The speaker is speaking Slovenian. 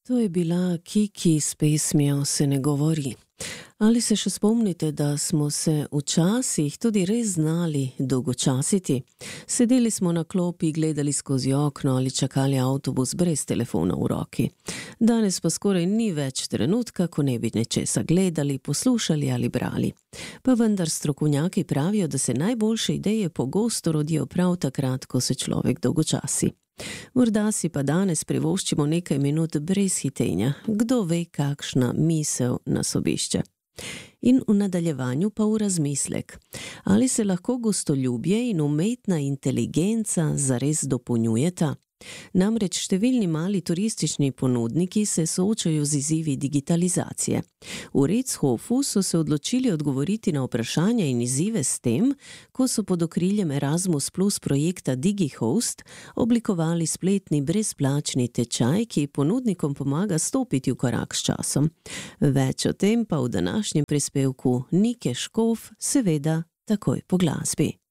To je bila Kiki s pesmijo Se ne govori. Ali se še spomnite, da smo se včasih tudi res znali dolgočasiti? Sedeli smo na klopi, gledali skozi okno ali čakali avtobus brez telefona v roki. Danes pa skoraj ni več trenutka, ko ne bi nečesa gledali, poslušali ali brali. Pa vendar strokovnjaki pravijo, da se najboljše ideje pogosto rodijo prav takrat, ko se človek dolgočasi. Morda si pa danes privoščimo nekaj minut brez hitenja. Kdo ve, kakšna misel nas obišče. In v nadaljevanju pa v razmislek. Ali se lahko gostoljubje in umetna inteligenca zares dopolnjujeta? Namreč številni mali turistični ponudniki se soočajo z izzivi digitalizacije. V Rechofu so se odločili odgovoriti na vprašanja in izzive s tem, ko so pod okriljem Erasmus Plus projekta DigiHost oblikovali spletni brezplačni tečaj, ki ponudnikom pomaga stopiti v korak s časom. Več o tem pa v današnjem prispevku Nike Škof, seveda takoj po glasbi.